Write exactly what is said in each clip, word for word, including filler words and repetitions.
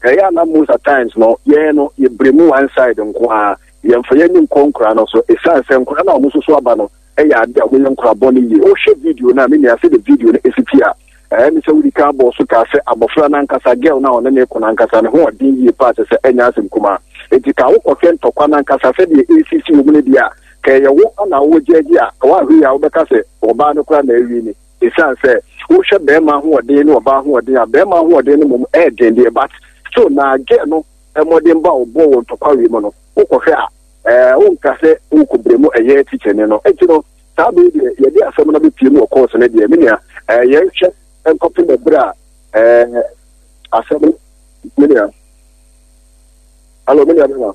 yeah, na most at times no, yeah, no, you bring one side and qua, you for any concrano, so it's a same crano, almost so abano, eh, yeah, William Craboni, oh, shit video, now, I mean, I see the video, it's here. And so we can't also say about Flanancasa girl now, and then you can and who are the parts as any as in Kuma. It is our offense to Quanancasa, the A C C Media, Kaya walk on our Jaya, or we are Becase, or Banocran, the son said, who should Bema who are doing about who are there, Bema who are doing egg in the but so now get no a modern bow bowl to Parimono, Okoha, uh, Uncase, Ukubremo, a year teacher, you know, and you know, Sabi, yeah, some of the team, of course, and the Minia, a young chef. And copy the bra, uh, assembly, Minia. Hello, Minia.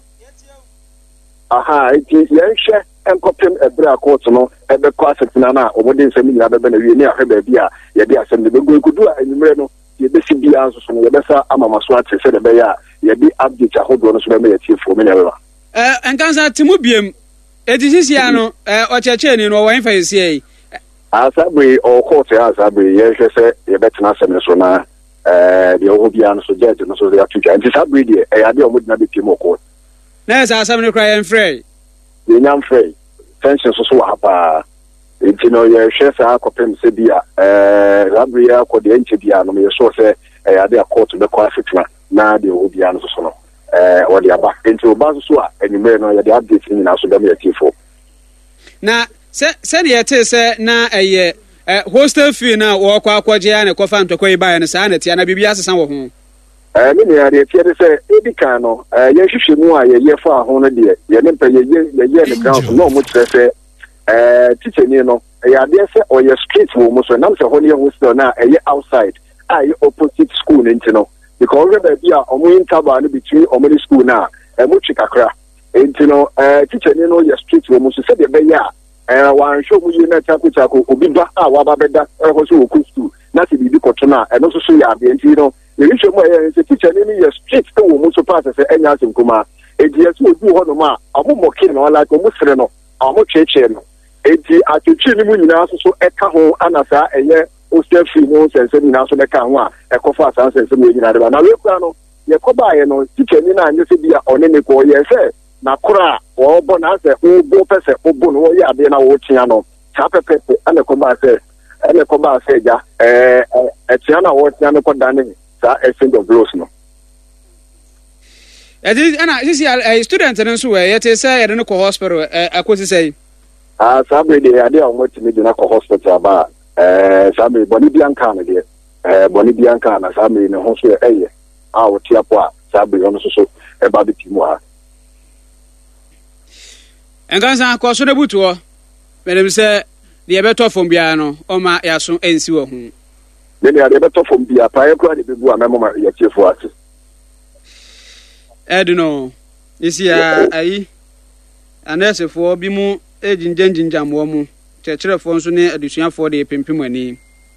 Aha, it is young chef and copy a bra court, no, at the class of Nana, or what is a million other than a year, a baby, yeah, assembly, we could do it in Reno, the basic bias from the Bessa, Amama Swat, said a bear, yeah, be update a whole one of the for Minia. Uh, and Kansa Timubium, it is Yano, or Chachin, or wine for you. As I be or court as I be, yes, say, you better not send us on uh, the Obian so dead, and so they are to and this upbreed, I idea would not be Timo court. There's our seven cry and free. The young free, tensions so hapa. It's you know, your chefs are copying Sebia, uh, Rabria, called the Enchibiano, may so say, I idea court to the Quafitima, now the Obian so, uh, or the back into Bazua, and you may know the updates in our Sudamia T four. Now, said yet say na a hostel fee now or Quaquajian, a coffin to Quay by and sanity, and I be as some of whom. I mean, I did say, Edicano, yes, you should know a year for a hundred year. You didn't pay a year, the year the ground, no much to say, uh, teaching, you know, a idea or your streets will most announce a whole year was now a year outside. I opposite school in Tino, because we are on Tabani between Omini school now, and Muchikakra. And you know, uh, teaching, you know, your streets will most say the Bay. Uh, one show we in a taco taco, Ubiba, Wababeda, Erhosu, Kustu, Nasi Bicotona, and also Suya, and you know, the issue is a teacher in your streets to Musu Pass as any as in Kuma. It is will do Honoma, a Momokin or like a Musreno, a Mochecheno. It is at the Chilimu, so Ekaho, Anasa, a year, Oster Finos, and sending out the Kanwa, a Kofa, and some in Adana. Now, Lucano, Yakoba, and teacher Nina, and Yusibia, or Nenico, yes, na kura o bonase o bo pese o bo no ya de na wo tia no cha pepe ane ko ba se ane ko ba se ja eh eh tia na wo tia no ko dane sa exchange of blows no e di ana sisi a student no so we yete say e no ko hospital eh akosi say ah sa be de ade o moti me na ko hospital ba eh sa be boni bianca na de eh boni bianca na sa me no ho so eh a wo tia po a sa be no so so e ba bi timo ha. And Gansa, cause the butuo, Madam say, the better from Biano, or my Yasun and Siwa. Then they are better from Bia, Pia, the big one, Mamma, your chief for us. I don't know. Is here, I, and that's a four Bimu, aging Jengin Jam Womu, Tetra Fonsune, addition for the Pimpimani.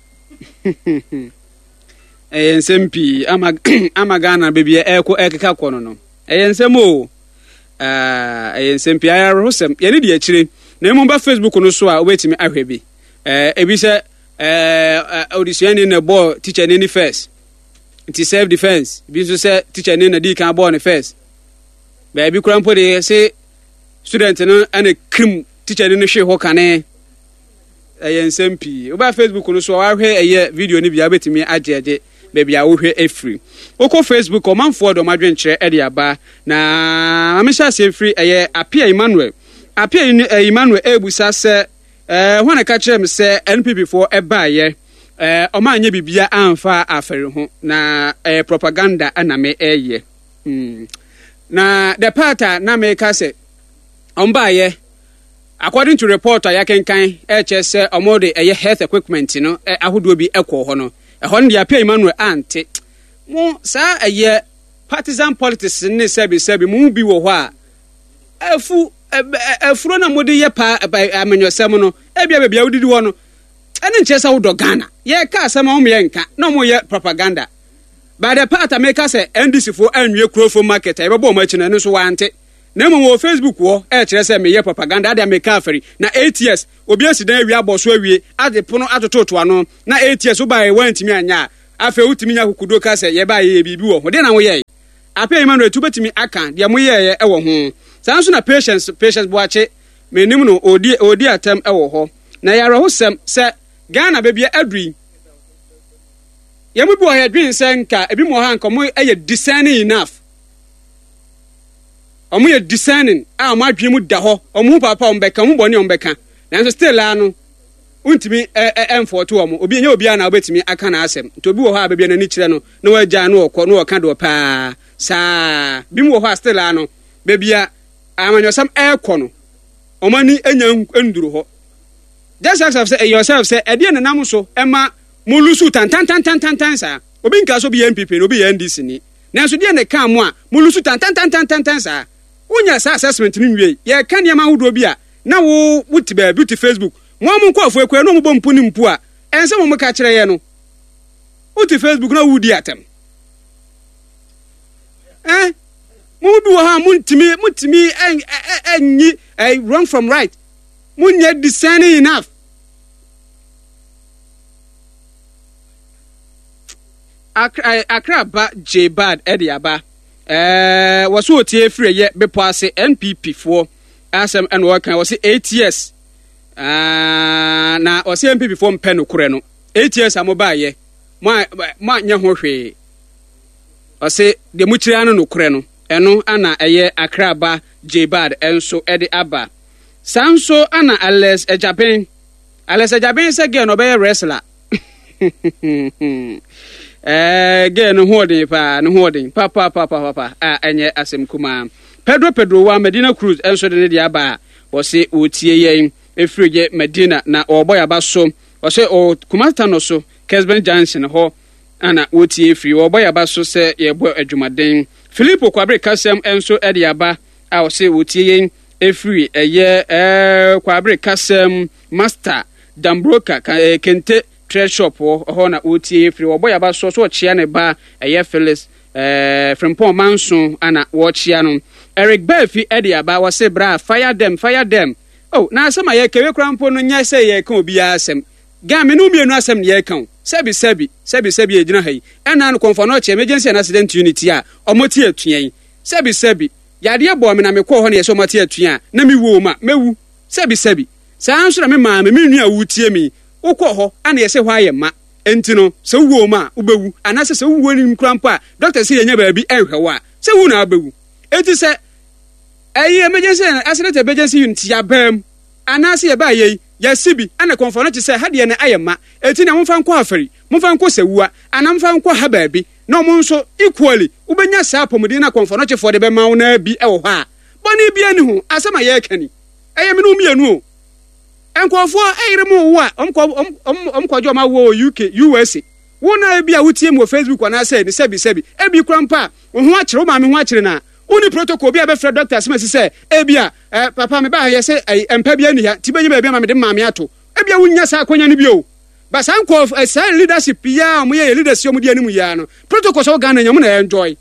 And Sempi, Amagana, baby, Echo Eka Conono. And some more. Ah, eh nsempia ya rosem ye ne de akire na mo ba Facebook no so a obetimi ahwe bi eh ebi se eh audition ni na ball teacher ni first it self defense bi so se teacher ni na di kan ball ni first ba bi kura mpo de se student no ana krim teacher ni no hwe ho kane eh nsempi o ba Facebook no so ahwe eh video ni bia obetimi ajeje baby a wo hwe efri oko Facebook o manfo do madwen kire e de aba na amesha se free eye Apia Emmanuel Apia Emmanuel ebusa se eh hwana ka kire me se N P P for e ba ye eh o ma anya bibia amfa afere ho na eh propaganda aname eye hmm na the part na me ka se on ba ye according to reporter yakenkan e che se omode eye health equipment no ahodo bi ekọ ho no ehon dia Apia Emmanuel ante mo sa eye partisan politics ne sebi sebi mu bi wo ho a afu afuro na mode ye pa amenyosem no e bia bia wodidi wo no ene nche sa wodo Ghana ye ka asem ho me nka no mo ye propaganda by the part America say N D C for anwie krofo market e bebo mo achi na ne so wante na mo wo Facebook wo e kire say me ye propaganda ade America aferi na eight years obi asidan awie aboso awie ade pono atototo ano na eight years wo ba e wantimi anya afi utimi nya kukudo ka say ye ba ye bibi wo de na wo ye apɛ Emmanuel tu betimi aka de mo yeye e wo ho saa nso na patience patience boache menim no odi odi atam e wo ho na yare ho sem se Ghana bebia adui yemu bi wo he dwen senka ebi mo ha nka mo eye discerning enough omo ye discerning a mo adwen mu da ho omo papa ombeka mo bone ombeka nanso still la no untimi emfo to omo obi enye obi ana obetimi aka na asem to obi wo ha bebia na ni kire no na waja no okọ no oka do pa sa bi mo wo ha still la no bebia amanyosam ekọ no omani enya nduru ho just ask yourself say e dey na nam so ema mo lusu tan tan tan tan tan tan sa obi nka so bi N P P no bi N D C ni nanso dey na ka mo a mo lusu tan tan tan tan tan tan sa unya sa assessment ni nwie ye ka ne ma hodo bi a na wo wuti ba beauty Facebook mo mo ko afu ekwe no mo bompu ni mpu a ense mo ka kire ye no wuti Facebook na wudi atem eh mo bi wo ha mo ntimi mo ntimi enyi wrong from right mo nya discerning enough Accra ba J Bad Ediaba eh waso otie free ye bepo ase N P P fo asem en wo kan wose eight years ah na wose N P P fo mpe no kure no eight years amoba ye ma ma nya ho hwe wose de mu kire anu no kure no eno ana eye Accra ba J Bad enso edi aba sanso ana Alex Ejaben Alex Ejaben se ge no be wrestler eh ge no holding pa no holding pa pa pa pa pa ah enye asem kuma Pedro Pedro wa Medina Cruz enso de ne dia ba wo se otie yen efrege Medina na oboya ba so wo se o kumata no so Kesben Johnson ho ana otie free oboya ba so se ye bo adwumaden Philippo Kwabre Kasem enso e dia ba a wo se otie yen efree eye eh Kwabre Kasem Master Dambroka Kente trade shop ho na otie free oboya ba so so chia ne ba eye Phyllis eh Frimpon Manson ana wo chia no Eric Belfi edi aba wo se bra fire them fire them oh na asema ye kewe krampo no nya se ye kan obi asem ga me no mienu asem ne ye kan sebi sebi sebi sebi ejina hai ena no konfo no che emergency and accident unity a omoti atuan sebi sebi yade ebo me na me ko ho ne ye so omoti atuan na mi wo ma mewu sebi sebi sa anso na me ma me menu a wutie mi ukọ ho ana ye se hwa ye ma enti no se wo ma ubewu ana se se wo ni krampo a doctor se ye nya ba bi enhwewa se wu na abewu enti se ayi emergency and accident emergency unity ya bam anase ye ba ye ya sibi ana konfo no che se hade ne ayema eti na momfa nko afari momfa nko sewua ana momfa nko ha ba bi na mo nso equally ubenya sa apomudi na konfo no che for de be ma wo na bi e wo ha boni bi ani hu asema ye kani aye me no mienu o enkofo ayire mo wo a omko omkojo ma wo U K U S A wo na bi a wutie mo Facebook na say ni sebi sebi e bi krampa wo ho akire wo ma me ho akire na uni protocol bi abefra doctor smesi say ebia eh papa me ba ye say empa bia ni ha tibenye ba bia ma me de maame ato ebia wunya sa akonya ni bio ba san ko say leadership ya mo ye leadership mo di animu ya no protocol so Ghana nyam na enjoy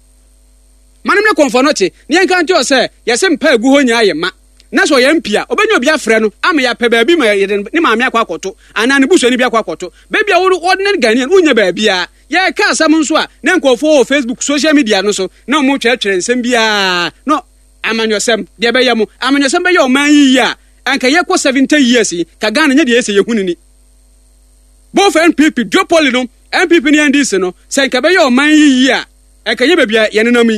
manem ne konfo no che ne enka njo say ye say mpa egu ho nya aye ma na so ye mpia obenya obi afre no ama ya pe ba bi ma ye ni maame akwa akoto ana ne buso ni bi akwa akoto ba bia wo ordinary Ghanaian unya ba bia ye ka asam nso a ne nkofo Facebook social media no so na mo twetwere nsem bia no amanyosem de be yam amanyosem be ye o man yi a anka ye ko seventy years ka Ghana nya de yese ye hunini both N P P duopoly no N P P ni N D C no se nka be ye o man yi a anka ye be bia ye nenam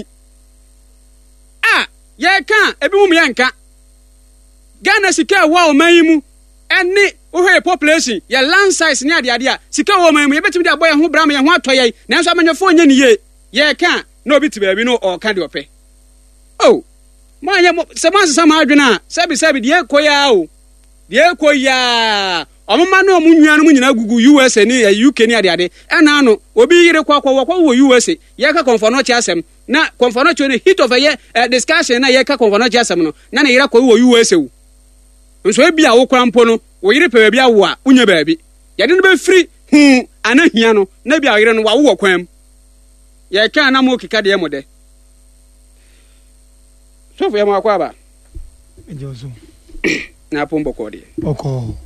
ah ye ka ebi mu ye nka Ghana sika wa o man yi mu eni ohe population ya land size ni ade ade a sika wo man mu ye betimi de aboy ho bra ma ye ho atoye nanso amanyofo nya ni ye ye ka na obi ti ba bi no o ka de ope oh ma ye se ma se ma adwena sabi sabi de koya o de koya omma na omu nwa no mu nyina gugu U S A ni U K ni ade ade ena no obi yire kwa kwa kwa wo U S A ye ka konfo no cha asem na konfo no cho ne hit of a ye discussion na ye ka konfo no cha asem no na na yire kwa wo U S A wo nso e bia wo krampo no wo yire pe bia wo a unya ba bi ye de no be free hu anahia no na bia yire no wa wo kwam ye ka na mo kika de mo de so fo ye mo akwa ba ejozo na pombo ko de oko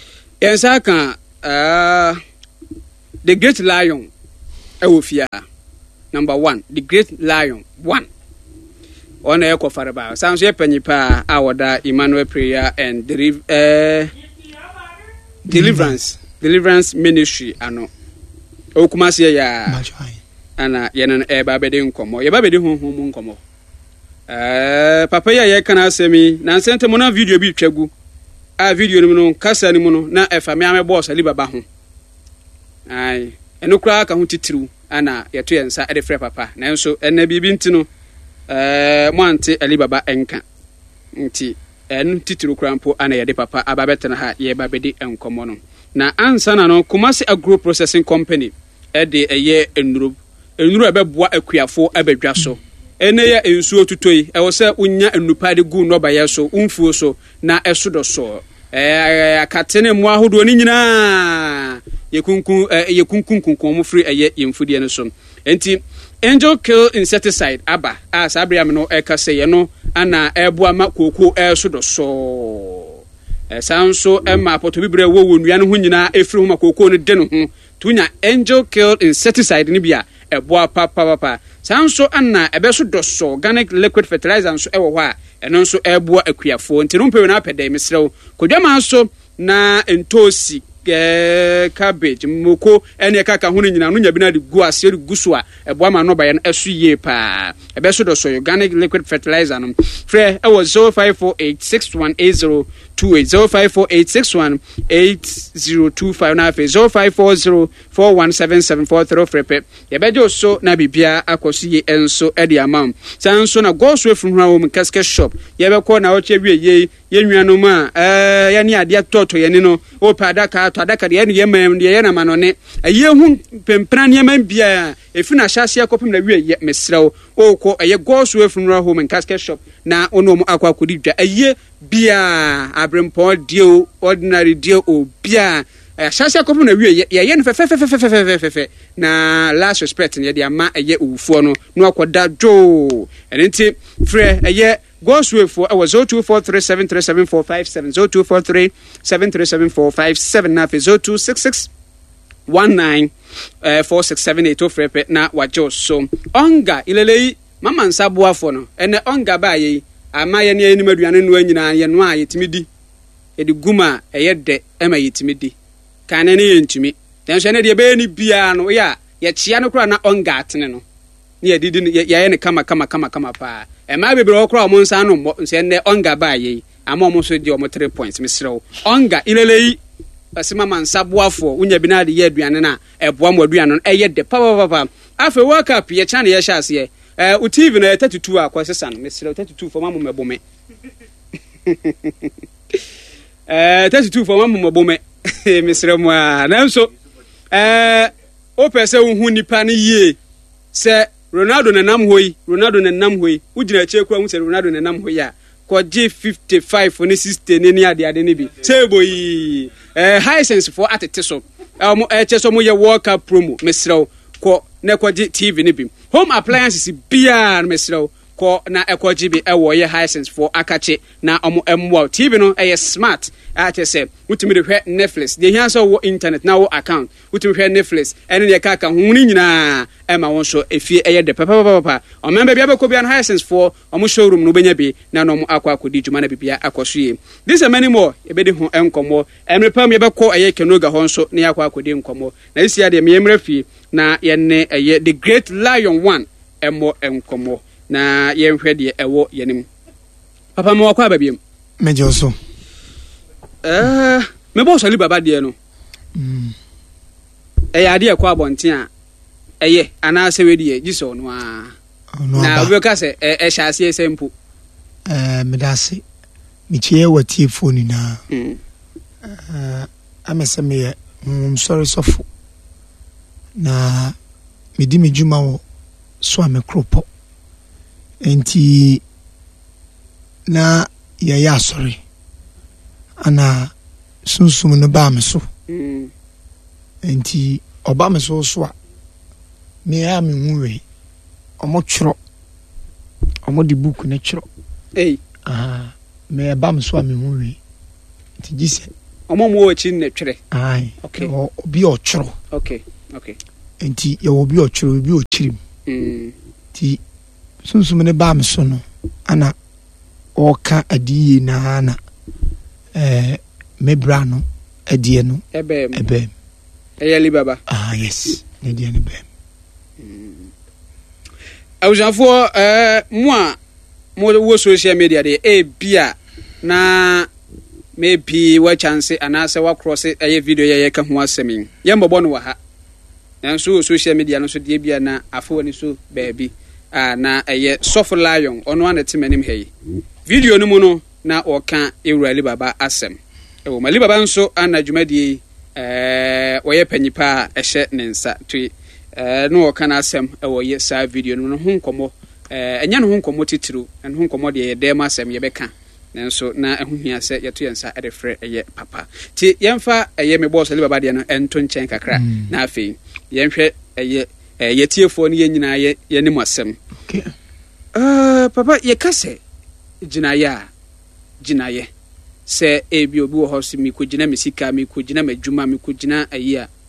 yensa kan uh the great lion e wo fia number one the great lion one on air kofaraba sounds ye panyipa awoda Emmanuel Prayer and deliver uh, deliverance deliverance ministry ano okumase ya ana yenen e ba bede nkomo ye ba bede honhom nkomo eh papa ya ye kana asemi na nsente mo na video bi twagu a video ni no kasa ni mo no na efa me ame boss ali baba ho ai eno kura ka ho titiru ana yeto yensa e de frɛ papa na nso ena bibi ntino eh mo ante ali baba enka nti en titiru kura mpo ana ye de papa aba betena ha ye ba bede enkomo no na ansa na no Kumasi Agro Processing Company e de eye enuru enuru ebeboa akuafo abadwa so ene ya ensuo tutoi e wo se unya enupa de gu no ba ye so umfuo so na esodo so eh akatene mu ahodo ni nyina yekunkun yekunkun kunkun mu free eye yemfudie no so enti Angel Kill Insecticide aba a sabriam no e kase ye no ana eboa ma kokoo esodo so esanso emma poto bibre wo wo nua no ho nyina efiri ho ma kokoo no de no ho tunya Angel Kill Insecticide ni bia eboa papa papa sanso ana ebeso doso organic liquid fertilizer nso ewo ho a eno nso eboa akuafo nti no mpewe na apede misrew kodwama nso na entosi eh cabbage moko ene kaka ho nyina no nya bi na de gu ase de guso a eboa ma no ba ye no esu ye pa ebeso doso organic liquid fertilizer no frɛ ewo zero five four eight six one eight zero two eight zero five four eight six one eight zero two five na zero five four zero four one seven seven four three frepe ye bejo so na bibia akoso ye enso e de amam sanso na go so efun hwa wo casket shop ye be ko na wo che wie ye ye nnuano ma eh ye ne ade toto ye ne no o pa adaka to adaka ye ne ye mam ye na manone aye hu pempra ne mam bia efuna hyase akopem na wie ye mesrew o ko aye go so efun hwa home casket shop na ono mu akwa kodi dwa aye bia abrempo dio ordinary dio o bia hyase akopem na wie ye ye ne fe fe fe fe fe fe fe na last respect ne dia ma aye owufuo no no akoda jo enenti frɛ aye go swift for our zero two four three seven three seven four five seven zero two four three seven three seven four five seven na zero two six six one nine four six seven eight oh frepe na wajo so onga ilelei mama nsabua fo no ene onga ba ye ama ye ne anim aduane no anyina ye no a yetimidi edi guma eye de ema yetimidi kan ne ye ntumi tenso ne de be ni bia no ya ye chia no kura na onga atene no ne ye didi ye ye ne kama kama kama kama pa e ma bebre okra o monsa no mo nse ne onga ba ye ama mo so di o mo three points misrew onga ilelei asima man saboafo unya bi na de ye aduane na eboa mo aduane no eye de pa pa pa afa work up ye cha na ye sha ase eh u T V na thirty-two akwasesa no misrew thirty-two for mamo mebome eh thirty-two for mamo mebome misrew mo na so eh o pese hu nipa ne ye se Ronaldo na nam hoyi Ronaldo na nam hoyi ugina cheku ahu se Ronaldo na nam hoyi a ko G fifty-five for ne sixty ne ne ade ade ne bi se boyi eh hisense for atete so um eh cheso mo ye World Cup promo mesrew ko ne ko G T V ne bi home appliances bia mesrew ko na ekoji bi ewo ye hisense for akache na omo emwo T V no eh smart a che se utimi de hwe Netflix de hia so wo internet na wo account utimi hwe Netflix ene de kaka huni nyina e ma won so efie eye de papa papa papa o member bia be ko bia na hisense for omo showroom no benya bi na no akwa akodi djuma na bibia akosoye this and many more e be de ho enkomo emre pam ye be ko eye kenoga ho so na yakwa akodi enkomo na isi ade me emre fie na ye ne eye the great lion one emo enkomo na yenhwe de ewo yenim papa mo akwa babiem mejo so eh me boss ali baba de no mm eh ade akwa abonten a eye ana se we de giso no a na obi ka se eh hyase esempo eh medase mi chie wati phone na mm eh amese me um sorry sofo na medi me juma wo so amekropo enti na ya ya sorry ana sunsum no ba me so mm enti oba me so so a me ya me huwe omo twro omo di book ne twro eh ah me ba me so a me huwe enti gise omo mo wachi ne twre ai okay obi o twro okay okay enti ya obi o twro obi o chirim mm ti sunsum ne ba me so no ana oka adiye na na eh mebra no adie no ebem ebem eyeli baba ah yes ne die ne bem awujanfo eh mo a mo wo social media de e bia na maybe wa chance anase wa cross eye video ye ka ho asemi ye mbobɔ no wa ha nanso social media no so de bia na afo ni so baabi ah na eye soft lion ono an temanim hei video no mu no na oka Ewurali Baba asem e wo Mali Baba nso ana dwumadie eh wo ye panyipa a ehye ne nsa tui eh no oka na asem e wo ye sa video no no ho nkomo eh enya no ho nkomo titiro en ho nkomo de ye dem asem ye beka nanso na ehuhia se yeto yensa e de frɛ eye papa ti yemfa eye me boss Ali Baba de no ento nchen kakra mm. na afei yenhwɛ eye yetiefo ne yenyina ye ye ne masem okay uh papa ye kase ginaye ginaye se ebi obi wo hosi mi ko gina mesika mi ko gina madwuma mi ko gina ayi a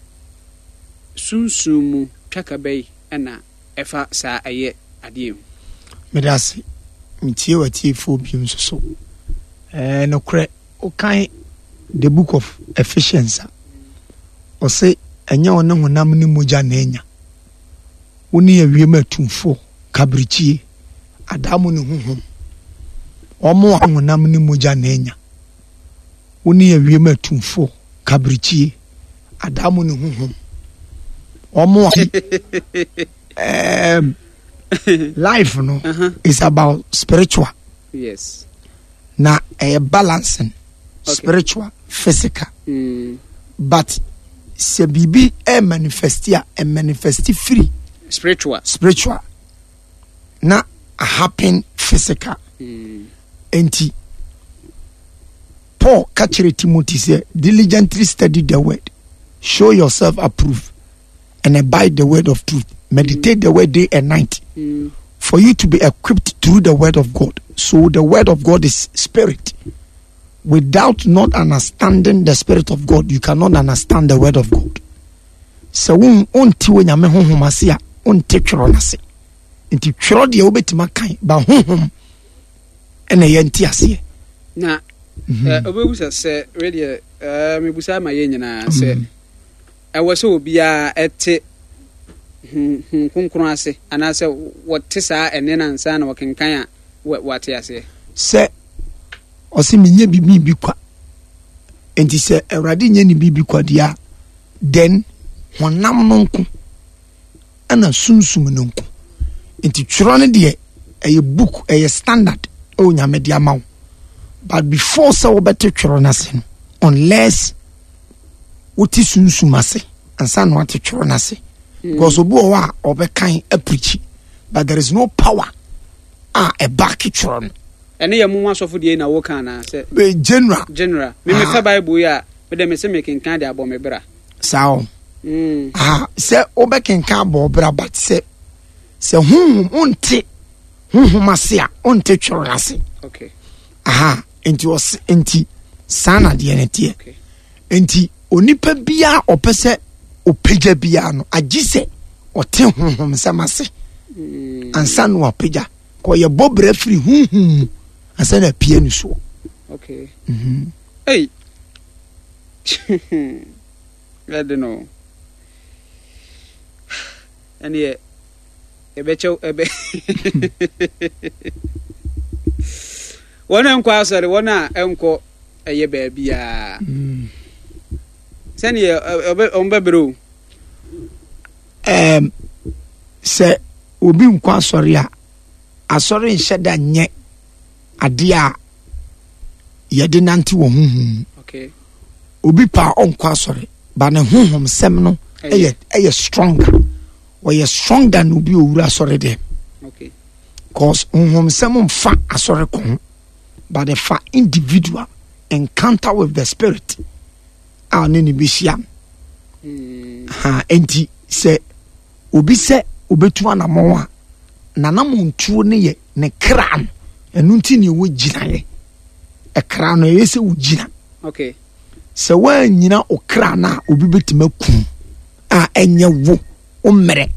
sunsumu twaka bai ana efa sa aye ade medasi mitie watiefo bi nso so eh no kre o kan the book of Ephesians o say enya wona honam ne moja na enya woni awiem atumfo kabrichie adamu ne honhom omo honam ne moja na enya woni awiem atumfo kabrichie adamu ne honhom omo um life no uh-huh. is about spiritual. Yes. Na a balancing okay. Spiritual, physical. Mm. But se bibi e manifestia e manifesti free. Spiritual. Spiritual. Na a happen physical. Mm. Enti Paul catchere Timothy say diligently study the word. Show yourself approved and abide the word of truth. Meditate mm. the word day and night mm. for you to be equipped through the word of God. So the word of God is spirit. Without not understanding the spirit of God, you cannot understand the word of God. So un unti we nyame honhom ase a unti tworo nase. Nti tworo de obetima kan ba honhom ene ye nti ase. Na eh obebusa se really eh mebusa ma ye nyina se e wo se obi a ete hmm kunkun ase anase wote saa ene na nsa na wakenkan a wate ase se osi menye bibi bi kwa enti se Awurade nye ni bibi kwa dia then honam no nko ana sunsum no nko enti tworo ne de eye book eye standard o nyame dia mawo but before so we better tworo na se no unless woti sunsum ase ansa no wate tworo na se because obu wa obekan a preach but there is no power ah a back tworo ene ye mu asofo de na wo kan na se be general general me me fa bible ya me de me se me kenkan de abo me bra sao mm ah se obekenkan abo bra but se se hum unte hum asia unte tworo na se okay aha enti was enti sana de ene tie okay enti onipa bia opese opegya bia no agise ote honhom samase mm ansa no opegya ko ye bobra firi honhom ansa na pie ni so okay mhm hey I don't know ani e ebecho ebe wona enko asore wona enko eye ba bia mm sani ombebero em se obi nko asore a asore nheda nye ade a yede nante wo honhom okay obi pa onko asore ba ne honhom sem no eye eye stronger we ye stronger no bi owura asore de okay cause honhom sem mfa asore ko but the fa individual encounter with the spirit a ne ni bihia mm ha enti se obi se obetu anamon a nanamon tuo ne ye ne kran enu nti ne wo gina ye e kran no ye se wo gina okay se wa nyina o kran na obi betima kum a enye wo o mere